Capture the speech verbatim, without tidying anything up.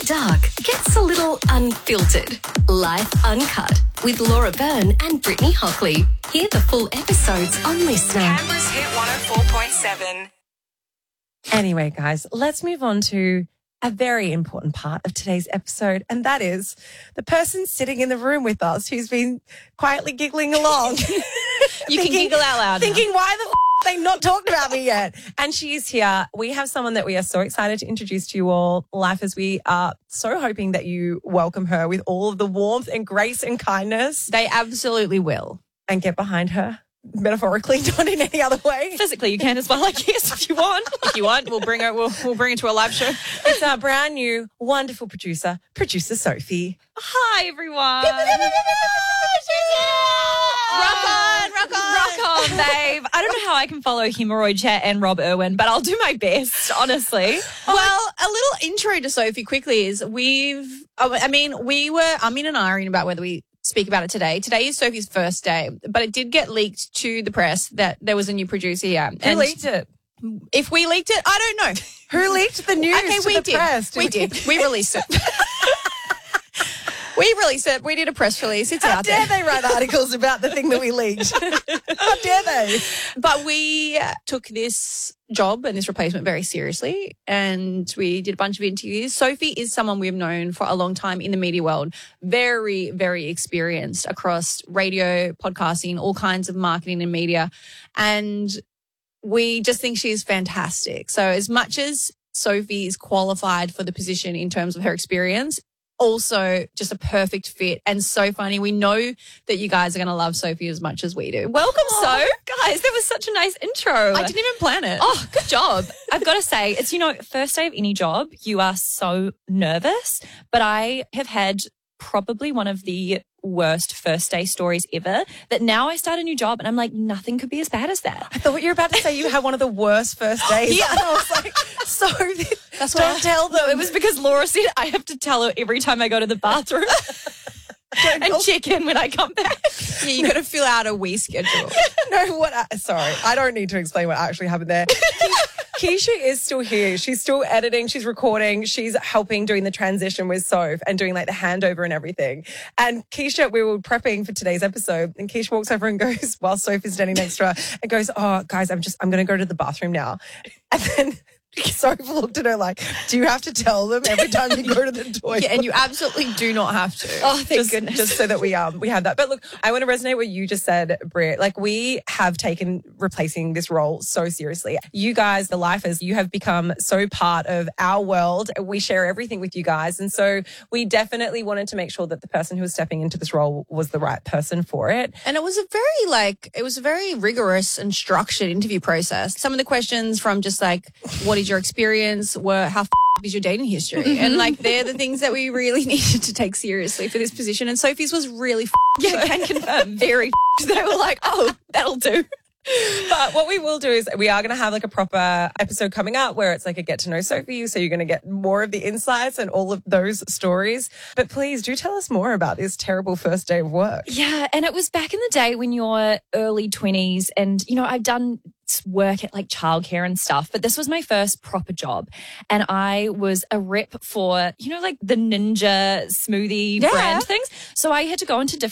dark gets a little unfiltered. Life Uncut with Laura Byrne and Brittany Hockley. Hear the full episodes on Listener. Canberra's Hit one oh four point seven. Anyway, guys, let's move on to a very important part of today's episode, and that is the person sitting in the room with us who's been quietly giggling along. You can giggle out loud now. Thinking, why the f*** they not talked about me yet? And she is here. We have someone that we are so excited to introduce to you all. Life, as we are so hoping that you welcome her with all of the warmth and grace and kindness. They absolutely will. And get behind her. Metaphorically, not in any other way. Physically, you can as well, I guess, if you want. If you want, we'll bring her. We'll, we'll bring her to a live show. It's our brand new, wonderful producer, producer Sophie. Hi, everyone. Rock on, rock on, rock on, babe. I don't know how I can follow Hemorrhoid Chat and Rob Irwin, but I'll do my best, honestly. Well, a little intro to Sophie quickly is we've. oh, I mean, we were. Amin and I are in about whether we speak about it today. Today is Sophie's first day, but it did get leaked to the press that there was a new producer here. Who and leaked it? If we leaked it, I don't know. Who leaked the news Okay, to we the did. press? We did. We released it. We released it. We did a press release. It's How out dare there. they write articles about the thing that we leaked? How dare they? But we uh, took this job and this replacement very seriously, and we did a bunch of interviews. Sophie is someone we've known for a long time in the media world, very, very experienced across radio, podcasting, all kinds of marketing and media, and we just think she's fantastic. So as much as Sophie is qualified for the position in terms of her experience, also just a perfect fit and so funny. We know that you guys are going to love Sophie as much as we do. Welcome, So. Guys, that was such a nice intro. I didn't even plan it. Oh, good job. I've got to say, it's, you know, first day of any job, you are so nervous, but I have had probably one of the worst first day stories ever, that now I start a new job and I'm like, nothing could be as bad as that. I thought you were about to say you had one of the worst first days. Yeah. And I was like, so That's don't why- tell them. No, it was because Laura said I have to tell her every time I go to the bathroom and check in when I come back. Yeah, you got to fill out a wee schedule. No, what? I, sorry, I don't need to explain what actually happened there. Keisha is still here. She's still editing. She's recording. She's helping doing the transition with Soph and doing like the handover and everything. And Keisha, we were prepping for today's episode, and Keisha walks over and goes, while Soph is standing next to her, and goes, "Oh, guys, I'm just, I'm going to go to the bathroom now." And then Soph looked at her like, "Do you have to tell them every time you go to the toilet?" Yeah, and you absolutely do not have to. Oh, thank just, goodness. just so that we um we have that. But look, I want to resonate what you just said, Britt. Like, we have taken replacing this role so seriously. You guys, the lifers, you have become so part of our world. We share everything with you guys, and so we definitely wanted to make sure that the person who was stepping into this role was the right person for it. And it was a very like, it was a very rigorous and structured interview process. Some of the questions from just like, what is your experience, were how f- is your dating history? And like, they're the things that we really needed to take seriously for this position. And Sophie's was really f- Yeah, can confirm. Very f- They were like, oh, that'll do. But what we will do is we are going to have like a proper episode coming up where it's like a get to know Sophie. So you're going to get more of the insights and all of those stories. But please do tell us more about this terrible first day of work. Yeah, and it was back in the day when you're early twenties and, you know, I've done work at like childcare and stuff, but this was my first proper job. And I was a rep for, you know, like the Ninja smoothie Yeah. brand things. So I had to go into different